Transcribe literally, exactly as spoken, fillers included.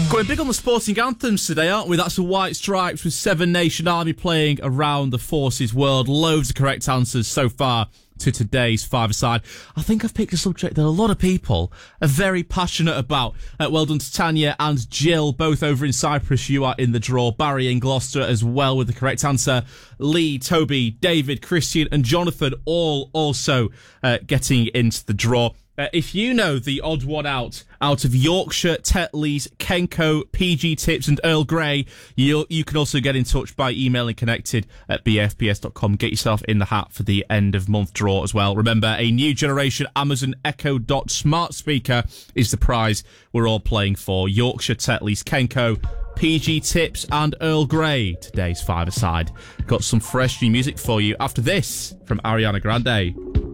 Going big on the sporting anthems today, aren't we? That's the White Stripes with Seven Nation Army playing Around the Forces World. Loads of correct answers so far to today's five-a-side. I think I've picked a subject that a lot of people are very passionate about. Uh, well done to Tanya and Jill, both over in Cyprus. You are in the draw. Barry in Gloucester as well with the correct answer. Lee, Toby, David, Christian and Jonathan all also uh, getting into the draw. Uh, if you know the odd one out, out of Yorkshire, Tetley's, Kenco, P G Tips and Earl Grey, you you can also get in touch by emailing connected at b f p s dot com. Get yourself in the hat for the end of month draw as well. Remember, a new generation Amazon Echo Dot smart speaker is the prize we're all playing for. Yorkshire, Tetley's, Kenco, P G Tips and Earl Grey. Today's five-a-side. Got some fresh new music for you after this from Ariana Grande.